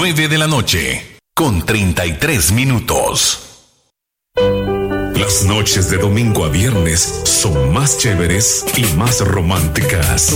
9 de la noche, con 33 minutos. Las noches de domingo a viernes son más chéveres y más románticas.